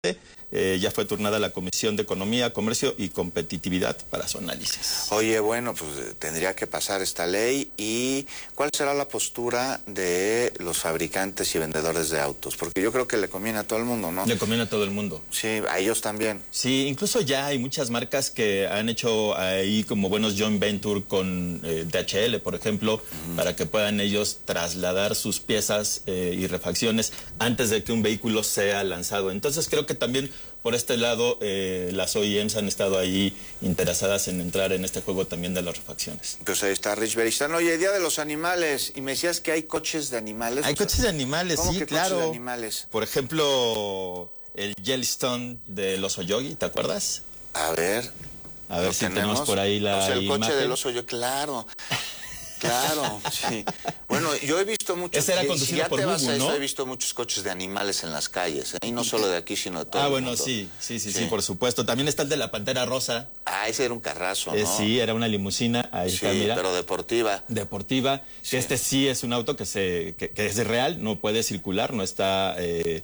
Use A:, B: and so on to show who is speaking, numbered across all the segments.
A: Ya fue turnada a la Comisión de Economía, Comercio y Competitividad para su análisis.
B: Oye, bueno, pues tendría que pasar esta ley. ¿Y cuál será la postura de los fabricantes y vendedores de autos? Porque yo creo que le conviene a todo el mundo, ¿no?
A: Le conviene a todo el mundo.
B: Sí, a ellos también.
A: Sí, incluso ya hay muchas marcas que han hecho ahí como buenos joint venture con DHL, por ejemplo, para que puedan ellos trasladar sus piezas y refacciones antes de que un vehículo sea lanzado. Entonces creo que también por este lado las OEMs han estado ahí interesadas en entrar en este juego también de las refacciones.
B: Pues ahí está Rich Beristain. Oye, Día de los Animales, y me decías que hay coches de animales.
A: Hay coches de animales,
B: ¿cómo
A: sí,
B: que
A: claro.
B: Coches de animales?
A: Por ejemplo, el Yellowstone del oso Yogi, ¿te acuerdas?
B: A ver
A: si tenemos por ahí la
B: el coche
A: imagen.
B: del oso Yogi, claro. Claro, sí. Bueno, yo he visto muchos.
A: Ese era conducido
B: si ya
A: por
B: te vas
A: Bubu,
B: a eso,
A: ¿no?
B: he visto muchos coches de animales en las calles, y no solo de aquí, sino de todo el
A: bueno,
B: mundo.
A: sí, por supuesto. También está el de la Pantera Rosa.
B: Ah, ese era un carrazo, ¿no?
A: Sí, era una limusina. Ahí está, mira.
B: Pero deportiva.
A: Deportiva.
B: Sí.
A: Que este sí es un auto que es real, no puede circular, no está...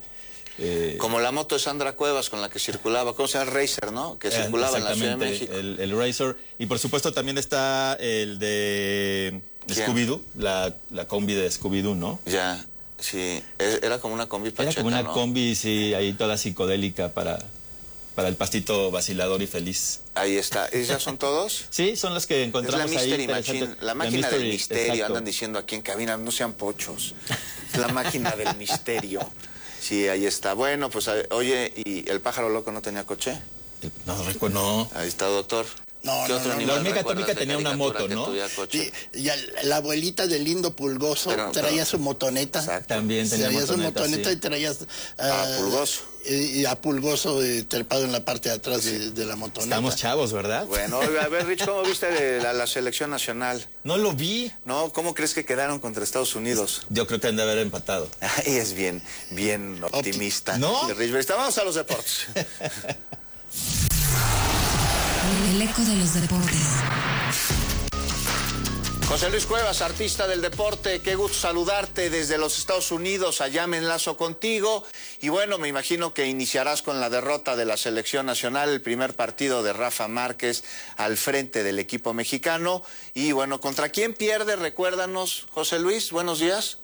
B: como la moto de Sandra Cuevas con la que circulaba, ¿cómo se llama? El Racer, ¿no? Que circulaba en la Ciudad de México.
A: El Racer. Y por supuesto también está el de Scooby-Doo, la combi de Scooby-Doo, ¿no?
B: Ya, sí. Era como una combi pacheta,
A: Era como una
B: ¿no?
A: combi, sí, ahí toda psicodélica para el pastito vacilador y feliz.
B: Ahí está. ¿Esos son todos?
A: Sí, son los que encontramos
B: ahí. Es la Mystery
A: ahí.
B: Machine, la máquina del misterio,
A: exacto.
B: Andan diciendo aquí en cabina, no sean pochos. Es la máquina del misterio. Sí, ahí está. Bueno, pues, oye, ¿y el pájaro loco no tenía coche?
A: No, recuerdo, no.
B: Ahí está, doctor.
C: No,
B: ¿Qué otro animal
A: La hormiga
B: recuerdas
A: atómica
B: de
A: tenía una
B: caricatura
A: moto,
B: que
A: ¿no?
B: tuviera coche?
C: Y la abuelita de Lindo Pulgoso traía su motoneta.
B: Exacto.
A: También tenía
C: Traía su motoneta
A: sí.
C: y traía
B: A Pulgoso.
C: Y a Pulgoso trepado en la parte de atrás de la motoneta.
A: Estamos chavos, ¿verdad?
B: Bueno, a ver, Rich, ¿cómo viste la selección nacional?
A: No lo vi.
B: No, ¿cómo crees que quedaron contra Estados Unidos?
A: Yo creo que han de haber empatado.
B: Ahí es bien optimista.
A: ¿No?
B: Rich Beristain, vamos a los deportes.
D: El eco de los deportes.
B: José Luis Cuevas, artista del deporte, qué gusto saludarte desde los Estados Unidos, allá me enlazo contigo. Y bueno, me imagino que iniciarás con la derrota de la selección nacional, el primer partido de Rafa Márquez al frente del equipo mexicano. Y bueno, ¿contra quién pierde? Recuérdanos, José Luis, buenos días.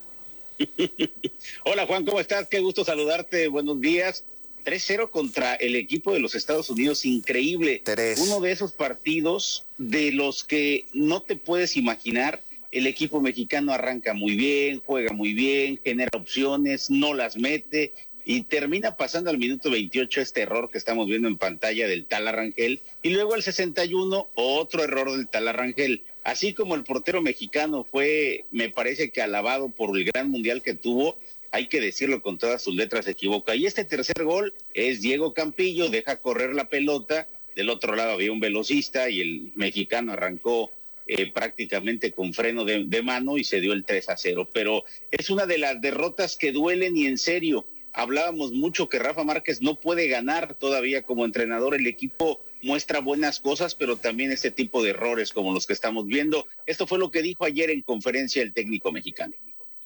E: Hola Juan, ¿cómo estás? Qué gusto saludarte, buenos días. 3-0 contra el equipo de los Estados Unidos, increíble.
B: 3.
E: Uno de esos partidos de los que no te puedes imaginar. El equipo mexicano arranca muy bien, juega muy bien, genera opciones, no las mete y termina pasando al minuto 28 este error que estamos viendo en pantalla del Tala Rangel, y luego el 61 otro error del Tala Rangel. Así como el portero mexicano fue, me parece que alabado por el gran mundial que tuvo, hay que decirlo con todas sus letras, se equivoca. Y este tercer gol es Diego Campillo, deja correr la pelota, del otro lado había un velocista y el mexicano arrancó prácticamente con freno de mano y se dio el 3-0. Pero es una de las derrotas que duelen y en serio. Hablábamos mucho que Rafa Márquez no puede ganar todavía como entrenador, el equipo muestra buenas cosas, pero también este tipo de errores como los que estamos viendo. Esto fue lo que dijo ayer en conferencia el técnico mexicano.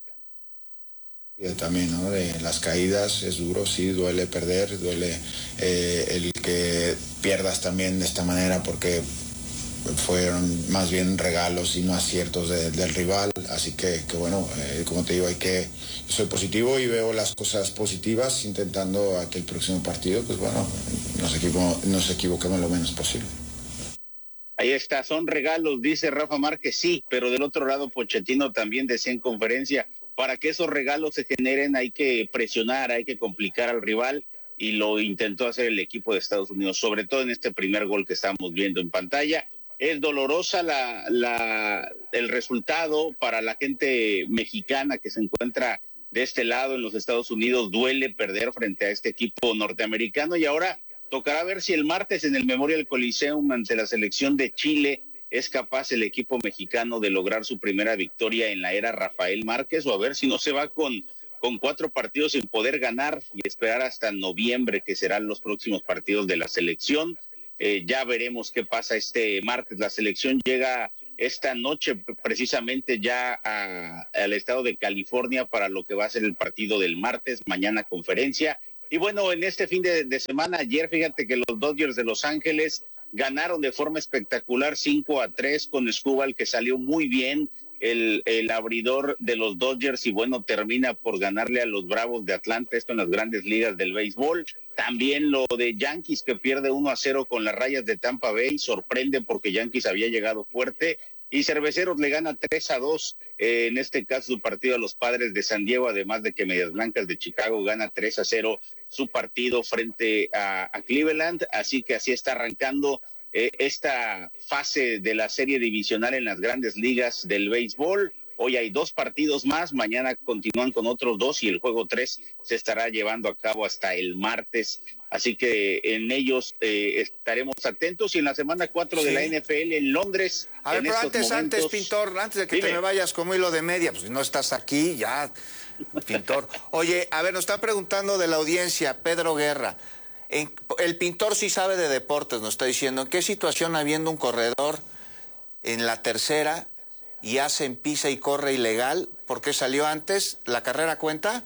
F: También, ¿no? De las caídas es duro, sí, duele perder, duele el que pierdas también de esta manera porque fueron más bien regalos y no aciertos del rival, así que bueno, como te digo, soy positivo y veo las cosas positivas, intentando a que el próximo partido, pues bueno, nos equivoquemos lo menos posible.
E: Ahí está, son regalos, dice Rafa Márquez, sí, pero del otro lado Pochettino también decía en conferencia, para que esos regalos se generen hay que presionar, hay que complicar al rival, y lo intentó hacer el equipo de Estados Unidos, sobre todo en este primer gol que estamos viendo en pantalla. Es dolorosa el resultado para la gente mexicana que se encuentra de este lado en los Estados Unidos, duele perder frente a este equipo norteamericano, y ahora tocará ver si el martes en el Memorial Coliseum ante la selección de Chile es capaz el equipo mexicano de lograr su primera victoria en la era Rafael Márquez, o a ver si no se va con 4 partidos sin poder ganar y esperar hasta noviembre, que serán los próximos partidos de la selección. Ya veremos qué pasa este martes. La selección llega esta noche precisamente ya al estado de California para lo que va a ser el partido del martes, mañana conferencia, Y bueno, en este fin de semana, ayer, fíjate que los Dodgers de Los Ángeles ganaron de forma espectacular 5-3 con Skubal, que salió muy bien, el abridor de los Dodgers, y bueno, termina por ganarle a los Bravos de Atlanta, esto en las grandes ligas del béisbol. También lo de Yankees, que pierde 1-0 con las Rayas de Tampa Bay, sorprende porque Yankees había llegado fuerte. Y Cerveceros le gana 3-2, en este caso su partido a los Padres de San Diego, además de que Medias Blancas de Chicago gana 3-0 su partido frente a Cleveland. Así que así está arrancando esta fase de la serie divisional en las grandes ligas del béisbol. Hoy hay 2 partidos más, mañana continúan con otros 2 y el juego 3 se estará llevando a cabo hasta el martes. Así que en ellos estaremos atentos. Y en la semana 4 de la NFL en Londres.
B: A ver, pero antes, Pintor, antes de que
E: Dime.
B: te me vayas como hilo de media, pues si no estás aquí, ya, Pintor. Oye, a ver, nos está preguntando de la audiencia, Pedro Guerra. El Pintor sí sabe de deportes, nos está diciendo, ¿en qué situación habiendo un corredor en la tercera y hacen pisa y corre ilegal? ¿Por qué salió antes? ¿La carrera cuenta?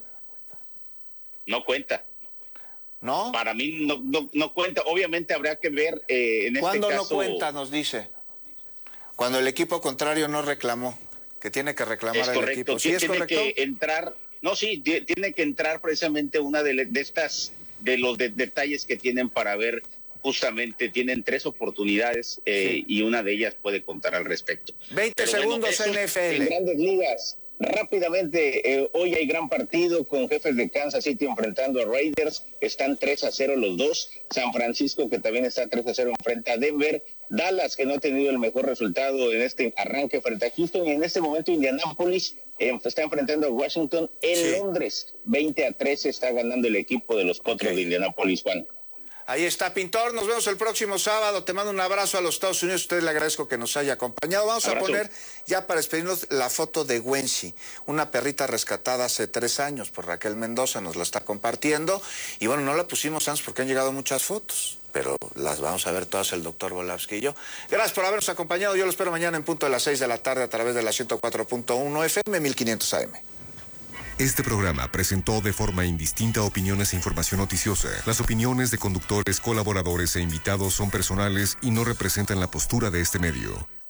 E: No cuenta.
B: ¿No?
E: Para mí no cuenta. Obviamente habrá que ver en este
B: ¿Cuándo
E: caso.
B: no cuenta, nos dice? Cuando el equipo contrario no reclamó, que tiene que reclamar
E: Es
B: el
E: correcto.
B: equipo. ¿Sí es
E: tiene
B: correcto?
E: que entrar. No, sí, tiene que entrar precisamente una de estas, de los detalles que tienen para ver. Justamente tienen 3 oportunidades y una de ellas puede contar al respecto.
B: 20
E: Pero
B: segundos
E: eso es
B: NFL.
E: En grandes ligas. Rápidamente, hoy hay gran partido con Jefes de Kansas City enfrentando a Raiders. Están 3-0 los dos. San Francisco, que también está 3-0, enfrenta a Denver. Dallas, que no ha tenido el mejor resultado en este arranque frente a Houston. Y en este momento Indianapolis está enfrentando a Washington en Londres. 20-13 está ganando el equipo de los Potros de Indianapolis, Juan.
B: Ahí está, Pintor. Nos vemos el próximo sábado. Te mando un abrazo a los Estados Unidos. A usted le agradezco que nos haya acompañado. Vamos a poner, ya para despedirnos, la foto de Wensi, una perrita rescatada hace 3 años por Raquel Mendoza. Nos la está compartiendo. Y bueno, no la pusimos antes porque han llegado muchas fotos, pero las vamos a ver todas el doctor Volavsky y yo. Gracias por habernos acompañado. Yo lo espero mañana en punto de las 6 de la tarde a través de la 104.1 FM 1500 AM.
G: Este programa presentó de forma indistinta opiniones e información noticiosa. Las opiniones de conductores, colaboradores e invitados son personales y no representan la postura de este medio.